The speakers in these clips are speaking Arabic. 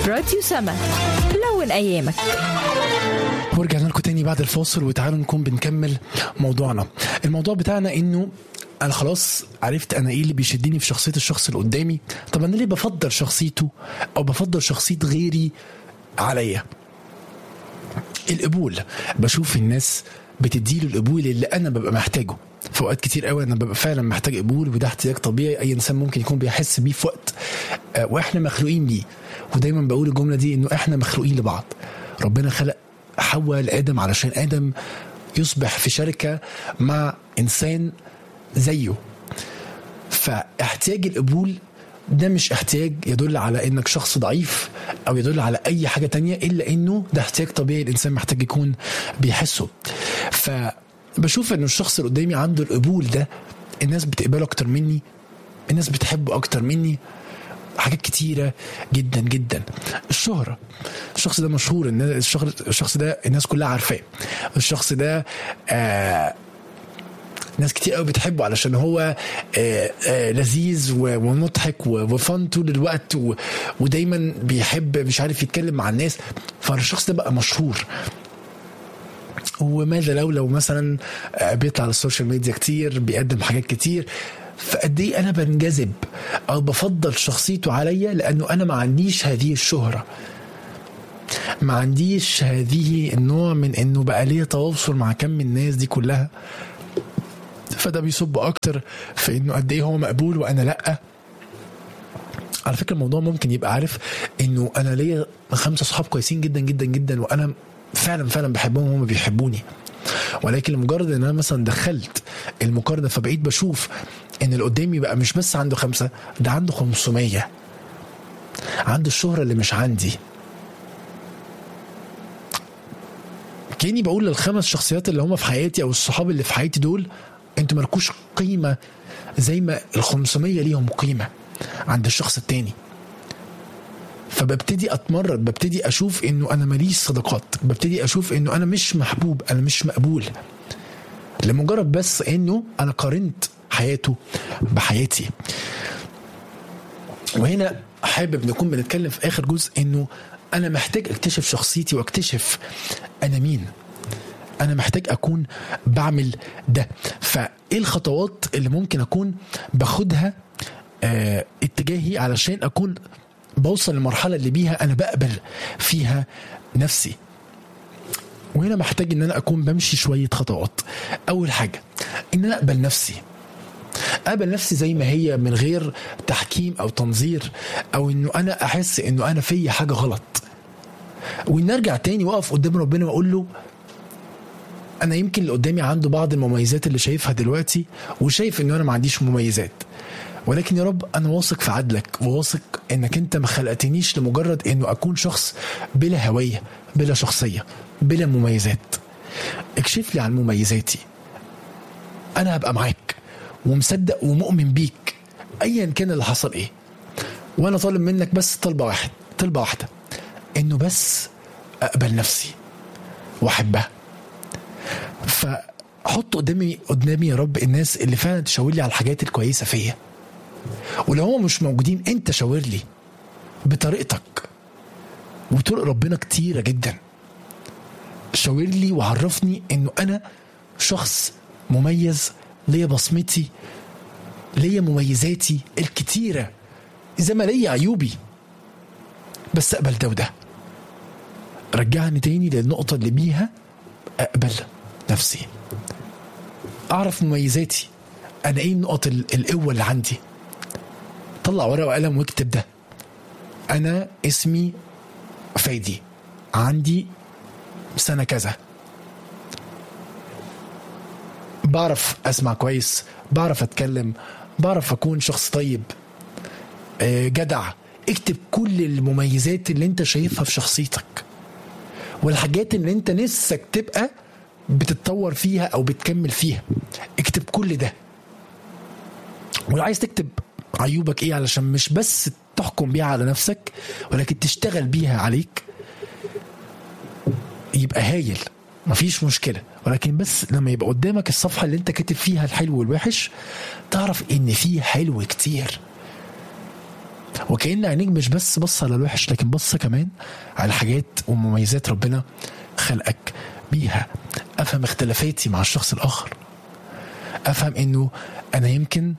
راديو سما، لون أيامك. ورجعنا لكم تاني بعد الفاصل، وتعالوا نكون بنكمل موضوعنا. الموضوع بتاعنا انه انا خلاص عرفت انا ايه اللي بيشدني في شخصية الشخص اللي قدامي. طب انا ليه بفضل شخصيته او بفضل شخصية غيري عليا؟ القبول، بشوف الناس بتديله القبول اللي انا ببقى محتاجه. في اوقات كتير قوي انا ببقى فعلا محتاج قبول، وده احتياج طبيعي اي انسان ممكن يكون بيحس بيه في وقت، واحنا مخلوقين بيه. ودايما بقول الجملة دي انه احنا مخلوقين لبعض. ربنا خلق حواء لآدم علشان آدم يصبح في شركة مع إنسان زيه. فاحتياج القبول ده مش احتياج يدل على انك شخص ضعيف او يدل على اي حاجة تانية، الا انه ده احتياج طبيعي الانسان محتاج يكون بيحسه. فبشوف انه الشخص اللي قدامي عنده القبول ده، الناس بتقبله اكتر مني، الناس بتحبه اكتر مني، حاجات كتيرة جدا جدا. الشهرة، الشخص ده مشهور، الشخص ده الناس كلها عارفاه، الشخص ده ناس كتير قوي بتحبه علشان هو لذيذ ومضحك وفن طول الوقت، ودايما بيحب مش عارف يتكلم مع الناس، فالشخص ده بقى مشهور. وماذا لو مثلا بيطلع على السوشيال ميديا كتير، بيقدم حاجات كتير، فقد ايه انا بنجذب او بفضل شخصيته عليا، لانه انا ما عنديش هذه الشهرة، ما عنديش هذه النوع من انه بقى ليه تواصل مع كم من الناس دي كلها. فده بيصب اكتر في انه قد ايه هو مقبول وانا لا. على فكرة الموضوع ممكن يبقى عارف انه انا ليا 5 صحاب كويسين جدا جدا جدا، وانا فعلا بحبهم وهم بيحبوني، ولكن لمجرد ان انا مثلا دخلت المقارنة فبقيت بشوف ان اللي قدامي بقى مش بس عنده 5، ده عنده 500، عنده الشهرة اللي مش عندي. كأني بقول لل5 شخصيات اللي هم في حياتي او الصحاب اللي في حياتي دول، انتوا مالكوش قيمة زي ما ال500 ليهم قيمة عند الشخص التاني. فببتدي اتمرد، ببتدي اشوف انه انا ماليش صداقات، ببتدي اشوف انه انا مش محبوب، انا مش مقبول، لمجرد بس انه انا قارنت حياته بحياتي. وهنا حابب نكون بنتكلم في اخر جزء انه انا محتاج اكتشف شخصيتي واكتشف انا مين، انا محتاج اكون بعمل ده. فايه الخطوات اللي ممكن اكون باخدها اتجاهي علشان اكون بوصل للمرحلة اللي بيها انا بقبل فيها نفسي؟ وهنا محتاج ان انا اكون بمشي شوية خطوات. اول حاجة ان انا اقبل نفسي زي ما هي، من غير تحكيم او تنظير، او انه انا احس انه انا في حاجة غلط. وان ارجع تاني واقف قدام ربنا واقول له انا يمكن اللي قدامي عنده بعض المميزات اللي شايفها دلوقتي، وشايف انه انا ما عنديش مميزات، ولكن يا رب انا واثق في عدلك، وواثق انك انت ما خلقتنيش لمجرد انه اكون شخص بلا هوية، بلا شخصية، بلا مميزات. اكشف لي عن مميزاتي، انا هبقى معاك ومصدق ومؤمن بيك ايا كان اللي حصل ايه. وانا طالب منك بس طلبة واحدة، انه بس اقبل نفسي واحبها. فحط قدامي يا رب الناس اللي فعلا تشاور لي على الحاجات الكويسة فيا، ولو هم مش موجودين انت شاور لي بطريقتك. وطرق ربنا كتيرة جدا، شاور لي وعرفني انه انا شخص مميز، ليا بصمتي، ليا مميزاتي الكتيرة، زي ما ليا عيوبي، بس اقبل ده وده. رجعني تاني للنقطة اللي بيها اقبل نفسي، اعرف مميزاتي، انا ايه نقط القوة اللي عندي. طلع ورقة وقلم واكتب ده. انا اسمي فادي، عندي سنة كذا، بعرف اسمع كويس، بعرف اتكلم، بعرف اكون شخص طيب، جدع. اكتب كل المميزات اللي انت شايفها في شخصيتك، والحاجات اللي انت نفسك تبقى بتتطور فيها او بتكمل فيها. اكتب كل ده. ولو عايز تكتب عيوبك ايه علشان مش بس تحكم بيها على نفسك، ولكن تشتغل بيها عليك، يبقى هايل، مفيش مشكلة. ولكن بس لما يبقى قدامك الصفحة اللي انت كاتب فيها الحلو والوحش، تعرف ان فيه حلو كتير، وكأن عينيك مش بس بص على الوحش، لكن بص كمان على حاجات ومميزات ربنا خلقك بيها. افهم اختلافاتي مع الشخص الاخر، افهم انه انا يمكن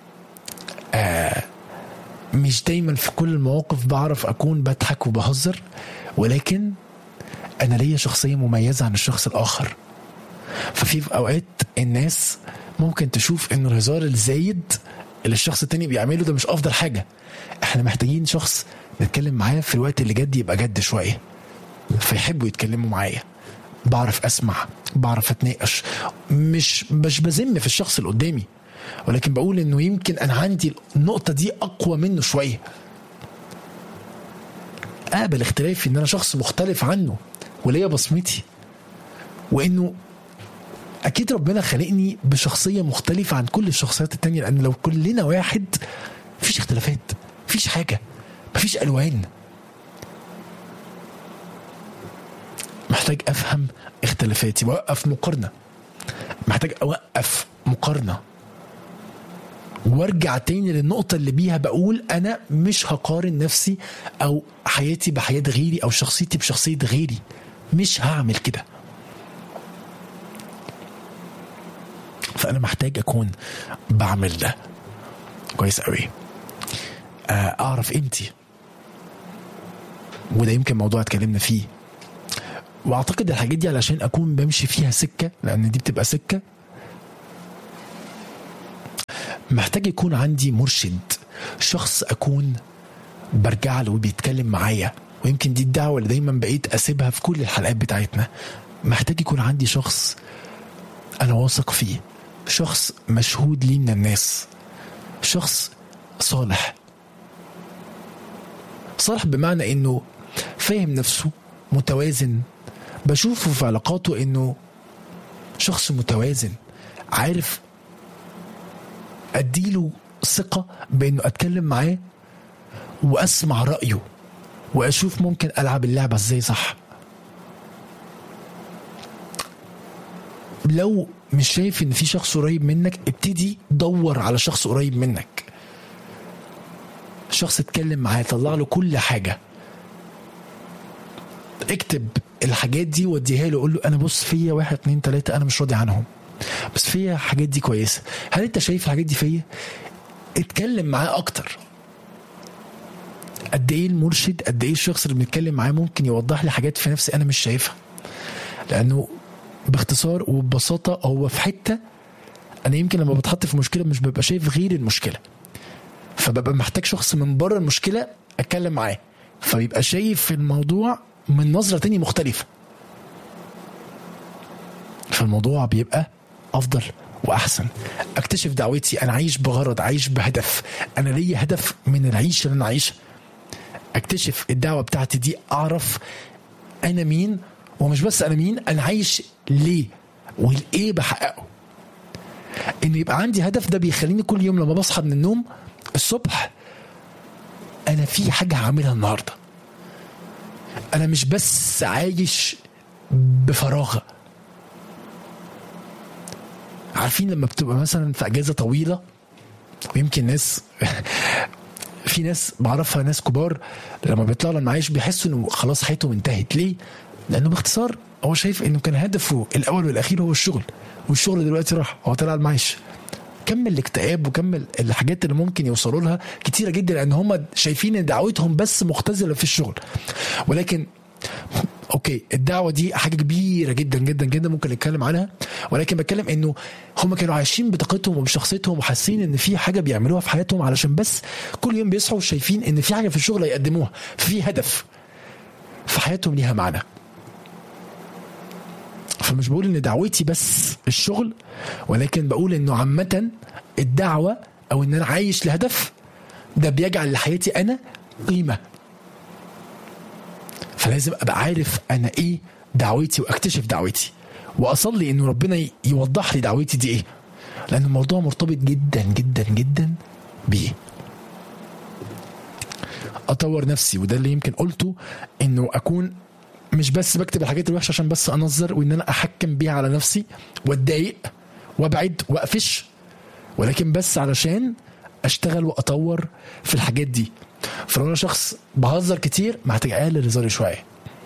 مش دايما في كل المواقف بعرف اكون بضحك وبهزر، ولكن انا ليا شخصية مميزة عن الشخص الاخر. ففي اوقات الناس ممكن تشوف انه الهزار الزايد اللي الشخص التاني بيعمله ده مش افضل حاجة. احنا محتاجين شخص نتكلم معاه في الوقت اللي جد يبقى جد شوية، فيحبوا يتكلموا معايا، بعرف اسمع، بعرف اتناقش، مش بذم في الشخص اللي قدامي، ولكن بقول انه يمكن انا عندي النقطة دي اقوى منه شوية. اقبل اختلافي، ان انا شخص مختلف عنه وليا بصمتي، وانه اكيد ربنا خلقني بشخصية مختلفة عن كل الشخصيات التانية، لان لو كلنا واحد مفيش اختلافات، مفيش حاجة، مفيش الوان. محتاج افهم اختلافاتي واوقف مقارنة، محتاج اوقف مقارنة وارجع تاني للنقطة اللي بيها بقول انا مش هقارن نفسي او حياتي بحياة غيري او شخصيتي بشخصية غيري، مش هعمل كده. فانا محتاج اكون بعمل ده كويس قوي، اعرف قيمتي، وده يمكن موضوع اتكلمنا فيه. واعتقد الحاجات دي علشان اكون بمشي فيها سكة، لان دي بتبقى سكة، محتاج يكون عندي مرشد، شخص اكون برجع له وبيتكلم معايا. ويمكن دي الدعوة اللي دايما بقيت اسيبها في كل الحلقات بتاعتنا. محتاج يكون عندي شخص انا واثق فيه، شخص مشهود لي من الناس، شخص صالح. صالح بمعنى انه فاهم نفسه، متوازن، بشوفه في علاقاته انه شخص متوازن، عارف اديله ثقة بانه اتكلم معاه واسمع رأيه واشوف ممكن العب اللعبة ازاي صح. لو مش شايف ان في شخص قريب منك، ابتدي دور على شخص قريب منك، شخص اتكلم معاه، طلع له كل حاجة، اكتب الحاجات دي وديها له، قول له انا بص فيا 1 2 3 انا مش راضي عنهم، بس فيا حاجات دي كويسة، هل انت شايف الحاجات دي فيا؟ اتكلم معاه اكتر. قد ايه المرشد، قد ايه الشخص اللي بنتكلم معاه ممكن يوضح لي حاجات في نفسي انا مش شايفها، لانه باختصار وببساطة هو في حتة انا يمكن لما بتحط في مشكلة مش ببقى شايف غير المشكلة، فببقى محتاج شخص من بره المشكلة اتكلم معاه، فبيبقى شايف الموضوع من نظرة تانية مختلفة، فالموضوع بيبقى افضل واحسن. اكتشف دعوتي، انا عايش بغرض، عايش بهدف، انا ليا هدف من العيش اللي انا عايشها. اكتشف الدعوة بتاعتي دي، اعرف انا مين، ومش بس انا مين، انا عايش ليه والايه بحققه. ان يبقى عندي هدف ده بيخليني كل يوم لما بصحى من النوم الصبح انا في حاجة هعملها النهاردة، انا مش بس عايش بفراغ. عارفين لما بتبقى مثلا في اجازة طويلة، ويمكن ناس في ناس بعرفها ناس كبار لما بيطلعوا المعايش بيحسوا انه خلاص حياتهم انتهت. ليه؟ لانه باختصار هو شايف انه كان هدفه الاول والاخير هو الشغل، والشغل دلوقتي راح، هو طلع المعاش. كمل الاكتئاب وكمل الحاجات اللي ممكن يوصلوا لها كتيرة جدا، لان هم شايفين ان دعوتهم بس مختزلة في الشغل. ولكن اوكي، الدعوة دي حاجة كبيرة جدا جدا جدا ممكن نتكلم عنها، ولكن بتكلم انه هم كانوا عايشين بطاقتهم وبشخصيتهم وحاسين ان في حاجة بيعملوها في حياتهم علشان بس كل يوم بيصحوا شايفين ان في حاجة في الشغل يقدموها، في هدف في حياتهم ليها معنى. فمش بقول ان دعوتي بس الشغل، ولكن بقول انه عامة الدعوة او ان انا عايش لهدف ده بيجعل لحياتي انا قيمة. فلازم ابقى عارف انا ايه دعوتي، واكتشف دعوتي، واصلي انه ربنا يوضح لي دعوتي دي ايه، لان الموضوع مرتبط جدا جدا جدا بيه. اطور نفسي، وده اللي يمكن قلته، انه اكون مش بس بكتب الحاجات الوحشة عشان بس انظر وان انا احكم بيها على نفسي واتضايق وابعد واقفش، ولكن بس علشان اشتغل واطور في الحاجات دي. فلو انا شخص بهزر كتير محتاج اقلل هزاري شويه.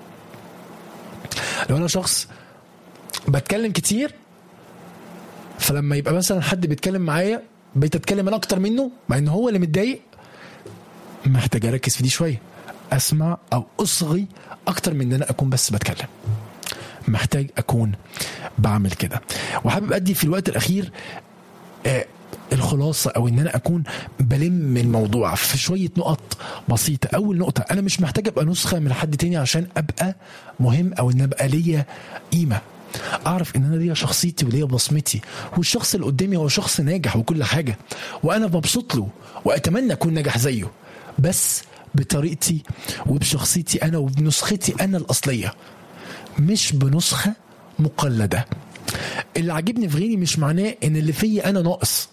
لو انا شخص بتكلم كتير، فلما يبقى مثلا حد بيتكلم معايا بقيت اتكلم انا اكتر منه مع ان هو اللي متضايق، محتاج اركز في دي شويه، اسمع او اصغي اكتر من ان انا اكون بس بتكلم. محتاج اكون بعمل كده. وحابب ادي في الوقت الاخير الخلاصه، او ان انا اكون بلم الموضوع في شويه نقط بسيطه. اول نقطه، انا مش محتاج ابقى نسخه من حد تاني عشان ابقى مهم او ان ابقى ليا قيمه. اعرف ان انا ليا شخصيتي وليا بصمتي، والشخص اللي قدامي هو شخص ناجح وكل حاجه، وانا مبسوط له واتمنى اكون ناجح زيه، بس بطريقتي وبشخصيتي انا وبنسختي انا الاصليه، مش بنسخه مقلده. اللي عجبني في غيري مش معناه ان اللي فيا انا ناقص.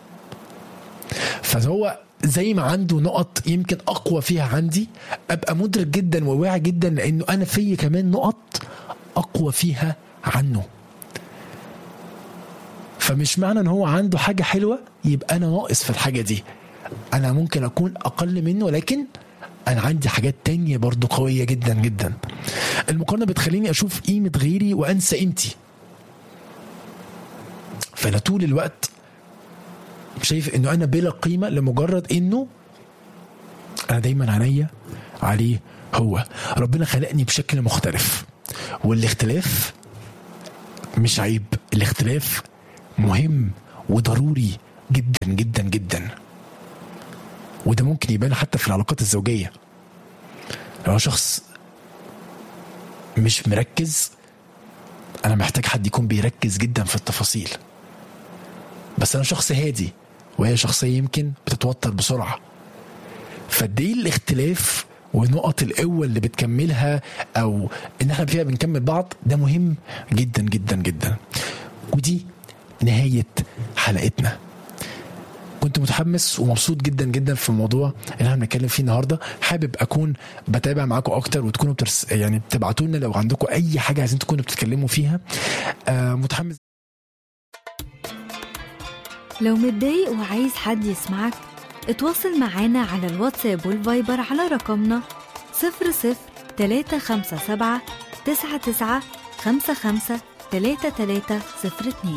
فهو زي ما عنده نقط يمكن اقوى فيها عندي، ابقى مدرك جدا وواعي جدا لانه انا فيا كمان نقط اقوى فيها عنه. فمش معنى ان هو عنده حاجه حلوه يبقى انا ناقص في الحاجه دي. انا ممكن اكون اقل منه، ولكن انا عندي حاجات تانية برضو قويه جدا جدا. المقارنه بتخليني اشوف قيمه غيري وانسى قيمتي. فانا طول الوقت شايف انه انا بلا قيمه لمجرد انه انا دايما عينيا عليه. هو ربنا خلقني بشكل مختلف، والاختلاف مش عيب، الاختلاف مهم وضروري جدا جدا جدا. وده ممكن يبان حتى في العلاقات الزوجيه. لو شخص مش مركز، انا محتاج حد يكون بيركز جدا في التفاصيل. بس انا شخص هادي وهي شخصيه يمكن بتتوتر بسرعه، فدي الاختلاف ونقط القوه اللي بتكملها او ان احنا فيها بنكمل بعض، ده مهم جدا جدا جدا. ودي نهايه حلقتنا. كنت متحمس ومبسوط جدا جدا في الموضوع اللي احنا بنتكلم فيه النهارده. حابب اكون بتابع معاكم اكتر، وتكونوا يعني بتبعتوا لنا لو عندكم اي حاجه عايزين تكونوا بتتكلموا فيها. متحمس. لو متضايق وعايز حد يسمعك، اتواصل معانا على الواتساب والفايبر على رقمنا 00-357-99-55-3302.